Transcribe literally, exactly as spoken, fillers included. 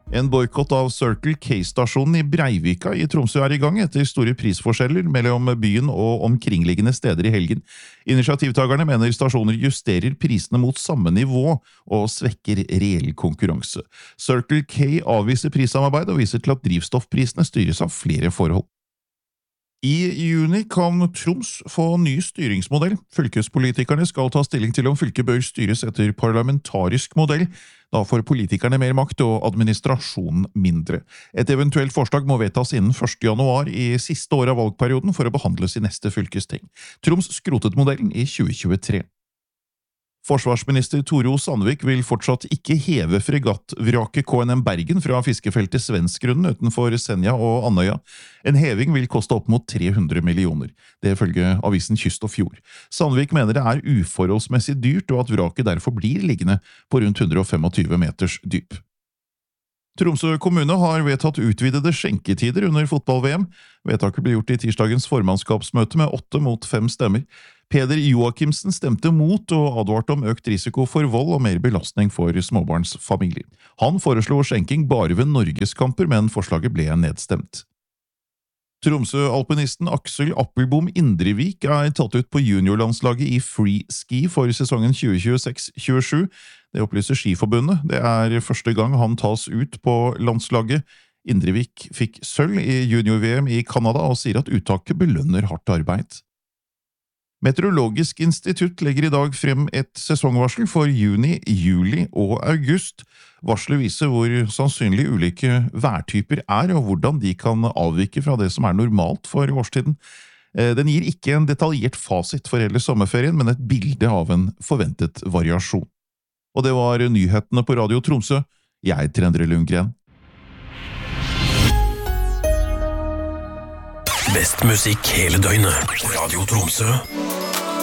En boykott av Circle K-stasjonen i Breivika i Tromsø er i gang etter store prisforskjeller mellom byen og omkringliggende steder i helgen. Initiativtagerne mener stasjoner justerer prisene mot samme nivå og svekker reell konkurranse. Circle K avviser prissamarbeid og viser til at drivstoffprisene styres av flere forhold. I juni kan Troms få ny styringsmodell. Fylkespolitikerne skal ta stilling til om fylket bør styres etter parlamentarisk modell. Da får politikerne mer makt og administrasjonen mindre. Et eventuelt forslag må vedtas innen første januar i siste år av valgperioden for å behandles i neste fylkesting. Troms skrotet modellen i tjue tjuetre. Forsvarsminister Tore O. Sandvik vil fortsatt ikke heve fregattvraket K N M Bergen fra fiskefeltet Svenskgrunnen utenfor Senja og Andøya. En heving vil koste opp mot tre hundre millioner. Det følger avisen Kyst og Fjord. Sandvik mener det er uforholdsmessig dyrt, og at vraket derfor blir liggende på rundt hundre og tjuefem meters dyp. Tromsø kommune har vedtatt utvidede skjenketider under fotball-V M. Vedtaket ble gjort i tirsdagens formannskapsmøte med åtte mot fem stemmer. Peder Joakimsen stemte mot og advarte om økt risiko for vold og mer belastning for småbarnsfamilier. Han foreslo skjenking bare ved norgeskamper, men forslaget ble nedstemt. Tromsø-alpinisten Aksel Appelbom Indrevik er tatt ut på juniorlandslaget i freeski for sesongen tjue tjueseks tjuesju. Det opplyser Skiforbundet. Det er første gang han tas ut på landslaget. Indrevik fikk sølv i junior-V M i Kanada og sier at uttaket belønner hardt arbeid. Meteorologisk institutt legger i dag frem et sesongvarsel for juni, juli og august. Varselet viser hvor sannsynlig ulike værtyper er, og hvordan de kan avvike fra det som er normalt for årstiden. Den gir ikke en detaljert fasit for hele sommerferien, men et bilde av en forventet variasjon. Og det var nyhetene på Radio Tromsø. Jeg heter Endre Lundgren. Best musikk hele døgnet. Radio Tromsø.